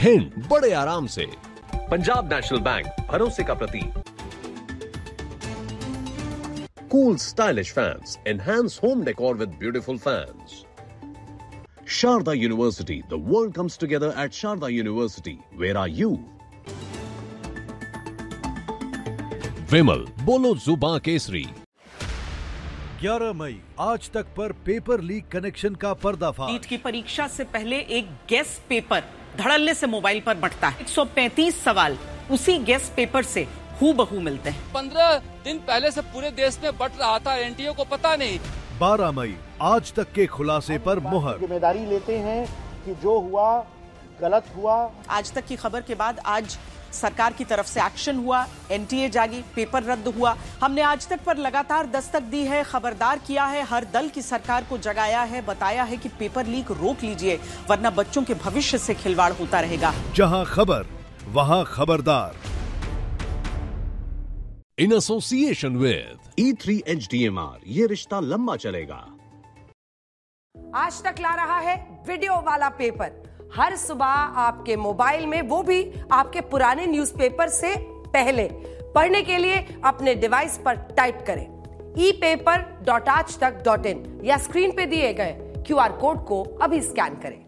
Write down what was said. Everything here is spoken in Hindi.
हिंद, बड़े आराम से। पंजाब नेशनल बैंक, भरोसे का प्रतीक। Cool stylish fans enhance home decor with beautiful fans. Sharda University, the world comes together at Sharda University. Where are you? विमल, बोलो जुबां केसरी। 11 मई आज तक पर पेपर लीक कनेक्शन का पर्दाफाश। नीट की परीक्षा से पहले एक गेस्ट पेपर धड़ल्ले से मोबाइल पर बंटता है। 135 सवाल उसी गेस्ट पेपर से हूबहू मिलते हैं। 15 दिन पहले से पूरे देश में बट रहा था, एनटीए को पता नहीं। 12 मई आज तक के खुलासे पर मुहर। जिम्मेदारी लेते हैं कि जो हुआ गलत हुआ। आज तक की खबर के बाद आज सरकार की तरफ से एक्शन हुआ, एनटीए जागी, पेपर रद्द हुआ। हमने आज तक पर लगातार दस्तक दी है, खबरदार किया है, हर दल की सरकार को जगाया है, बताया है कि पेपर लीक रोक लीजिए वरना बच्चों के भविष्य से खिलवाड़ होता रहेगा। जहां खबर वहां खबरदार। In association with E3 HDMR, ये रिश्ता लंबा चलेगा। आज तक ला रहा है वीडियो वाला पेपर हर सुबह आपके मोबाइल में, वो भी आपके पुराने न्यूज़पेपर से पहले। पढ़ने के लिए अपने डिवाइस पर टाइप करें epaper.aajtak.in या स्क्रीन पे दिए गए QR कोड को अभी स्कैन करें।